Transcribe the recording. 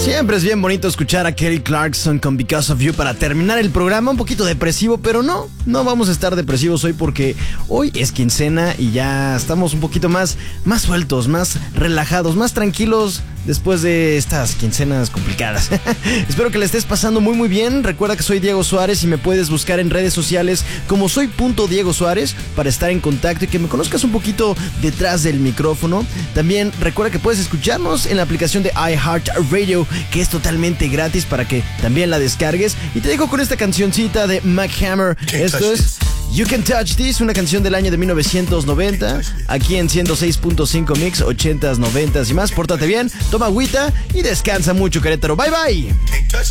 Siempre es bien bonito escuchar a Kelly Clarkson con Because of You para terminar el programa. Un poquito depresivo, pero no vamos a estar depresivos hoy porque hoy es quincena y ya estamos un poquito más sueltos, más relajados, más tranquilos después de estas quincenas complicadas. Espero que le estés pasando muy bien. Recuerda que soy Diego Suárez y me puedes buscar en redes sociales como soy.Diego Suárez para estar en contacto y que me conozcas un poquito detrás del micrófono. También recuerda que puedes escucharnos en la aplicación de iHeartRadio, que es totalmente gratis para que también la descargues. Y te dejo con esta cancioncita de Mac Hammer. Esto es You Can Touch This, una canción del año de 1990, aquí en 106.5 Mix, 80s, 90s y más. Pórtate bien, toma agüita y descansa mucho, Querétaro. Bye bye.